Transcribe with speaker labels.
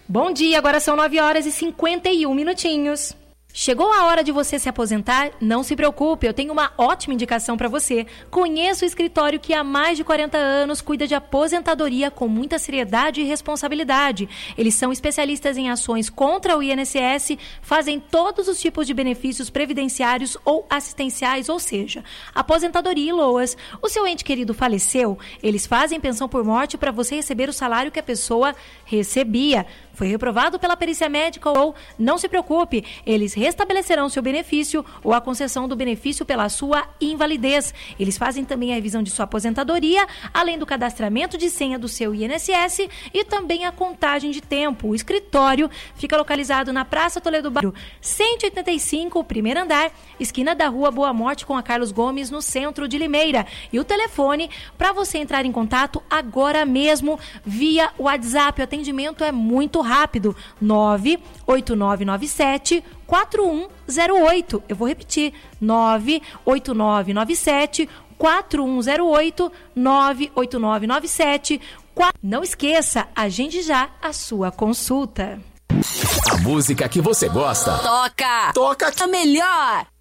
Speaker 1: Bom dia, agora são 9h51. Chegou a hora de você se aposentar? Não se preocupe, eu tenho uma ótima indicação para você. Conheço o escritório que há mais de 40 anos cuida de aposentadoria com muita seriedade e responsabilidade. Eles são especialistas em ações contra o INSS, fazem todos os tipos de benefícios previdenciários ou assistenciais, ou seja, aposentadoria e LOAS. O seu ente querido faleceu? Eles fazem pensão por morte para você receber o salário que a pessoa recebia. Foi reprovado pela perícia médica ou não se preocupe, eles restabelecerão seu benefício ou a concessão do benefício pela sua invalidez. Eles fazem também a revisão de sua aposentadoria, além do cadastramento de senha do seu INSS e também a contagem de tempo. O escritório fica localizado na Praça Toledo Bairro 185, primeiro andar, esquina da Rua Boa Morte com a Carlos Gomes, no centro de Limeira. E o telefone para você entrar em contato agora mesmo via WhatsApp. O atendimento é muito rápido, 98997-4108. Eu vou repetir, 98997-4108, 98997-4108. Não esqueça, agende já a sua consulta.
Speaker 2: A música que você gosta.
Speaker 3: Toca!
Speaker 2: Toca!
Speaker 3: A melhor!